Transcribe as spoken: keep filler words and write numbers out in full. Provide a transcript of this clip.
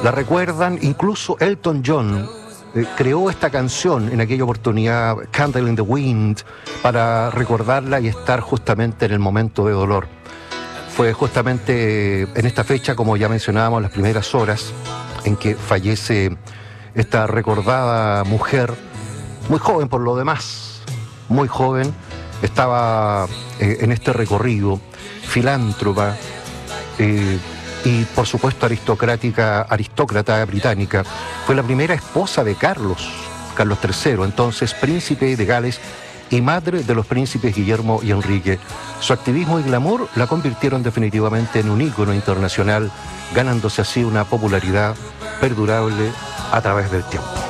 La recuerdan, incluso Elton John eh, creó esta canción en aquella oportunidad, Candle in the Wind, para recordarla y estar justamente en el momento de dolor. Fue justamente en esta fecha, como ya mencionábamos, las primeras horas en que fallece esta recordada mujer, muy joven por lo demás, muy joven, estaba eh, en este recorrido, filántropa, eh, y por supuesto aristocrática, aristócrata británica. Fue la primera esposa de Carlos, Carlos tercero, entonces príncipe de Gales y madre de los príncipes Guillermo y Enrique. Su activismo y glamour la convirtieron definitivamente en un ícono internacional, ganándose así una popularidad perdurable a través del tiempo.